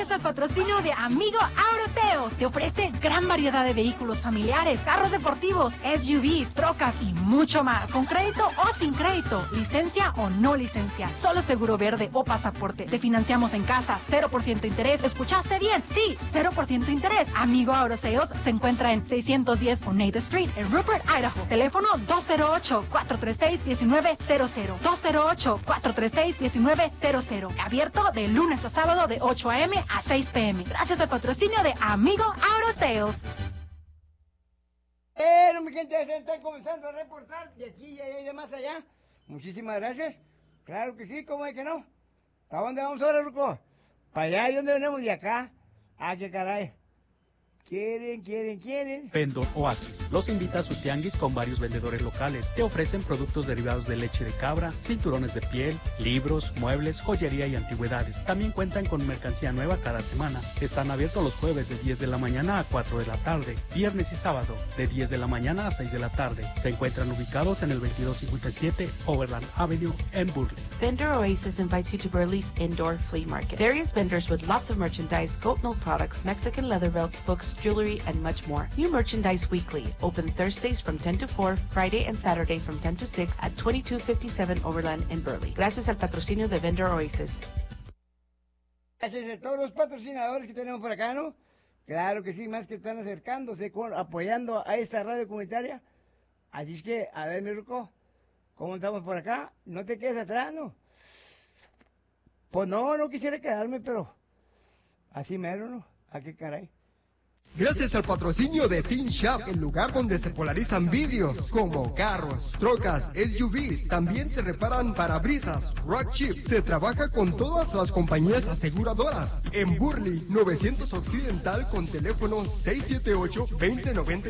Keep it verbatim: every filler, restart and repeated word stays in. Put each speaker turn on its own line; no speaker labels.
Gracias al patrocinio de Amigo Auto Sales. Te ofrece gran variedad de vehículos familiares, carros deportivos, S U Vs, trocas y mucho más. Con crédito o sin crédito, licencia o no licencia, solo seguro verde o pasaporte. Te financiamos en casa, cero por ciento interés. ¿Escuchaste bien? Sí, cero por ciento interés. Amigo Auto Sales se encuentra en seiscientos diez Oneida Street en Rupert, Idaho. Teléfono dos cero ocho, cuatro tres seis, uno nueve cero cero. dos cero ocho, cuatro tres seis, uno nueve cero cero. Abierto de lunes a sábado de ocho a eme a seis pe eme. Gracias al patrocinio de Amigo Auto Sales.
Pero mi gente, ya están comenzando a reportar de aquí y allá y de más allá. Muchísimas gracias. Claro que sí, ¿cómo es que no? ¿Para dónde vamos ahora, Ruco? Para allá, ¿y dónde venimos? De acá. Ah, qué caray. Quieren, quieren, quieren.
Vendor Oasis los invita a su tianguis con varios vendedores locales. Te ofrecen productos derivados de leche de cabra, cinturones de piel, libros, muebles, joyería y antigüedades. También cuentan con mercancía nueva cada semana. Están abiertos los jueves de diez de la mañana a cuatro de la tarde, viernes y sábado de diez de la mañana a seis de la tarde. Se encuentran ubicados en el veintidós cincuenta y siete Overland Avenue en Burley.
Vendor Oasis invites you to Burley's indoor flea market. Various vendors with lots of merchandise, goat milk products, Mexican leather belts, books, jewelry, and much more. New merchandise weekly. Open Thursdays from ten to four, Friday and Saturday from ten to six at twenty-two fifty-seven Overland in Burley. Gracias al patrocinio de Vendor Oasis.
Gracias a todos los patrocinadores que tenemos por acá, ¿no? Claro que sí, más que están acercándose, con, apoyando a esta radio comunitaria. Así es que, a ver, mi Ruco, ¿cómo estamos por acá? No te quedes atrás, ¿no? Pues no, no quisiera quedarme, pero así mero, ¿no? ¿A qué caray?
Gracias al patrocinio de Teen Shop, el lugar donde se polarizan vidrios como carros, trocas, S U Vs. También se reparan parabrisas, rock chips. Se trabaja con todas las compañías aseguradoras. En Burley, novecientos Occidental con teléfono seis siete ocho, dos cero nueve